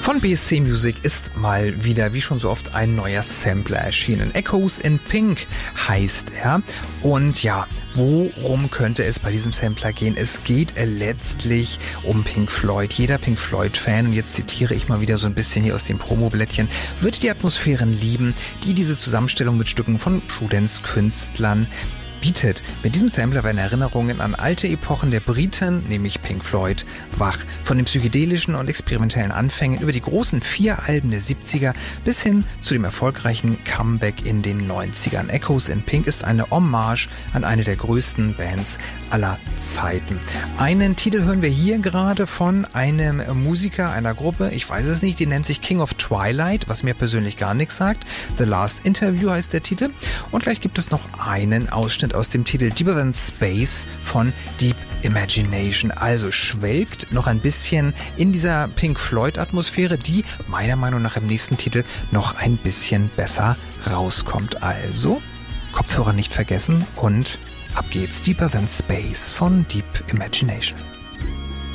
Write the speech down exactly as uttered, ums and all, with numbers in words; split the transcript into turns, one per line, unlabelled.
Von B S C Music ist mal wieder, wie schon so oft, ein neuer Sampler erschienen. Echoes in Pink heißt er. Und ja, worum könnte es bei diesem Sampler gehen? Es geht letztlich um Pink Floyd. Jeder Pink Floyd-Fan, und jetzt zitiere ich mal wieder so ein bisschen hier aus dem Promoblättchen, wird die Atmosphären lieben, die diese Zusammenstellung mit Stücken von Trudance-Künstlern bietet. Mit diesem Sampler werden Erinnerungen an alte Epochen der Briten, nämlich Pink Floyd, wach. Von den psychedelischen und experimentellen Anfängen über die großen vier Alben der siebziger bis hin zu dem erfolgreichen Comeback in den neunzigern. Echoes in Pink ist eine Hommage an eine der größten Bands aller Zeiten. Einen Titel hören wir hier gerade von einem Musiker, einer Gruppe, ich weiß es nicht, die nennt sich King of Twilight, was mir persönlich gar nichts sagt. The Last Interview heißt der Titel. Und gleich gibt es noch einen Ausschnitt aus dem Titel Deeper Than Space von Deep Imagination. Also schwelgt noch ein bisschen in dieser Pink Floyd-Atmosphäre, die meiner Meinung nach im nächsten Titel noch ein bisschen besser rauskommt. Also Kopfhörer nicht vergessen und ab geht's. Deeper Than Space von Deep Imagination.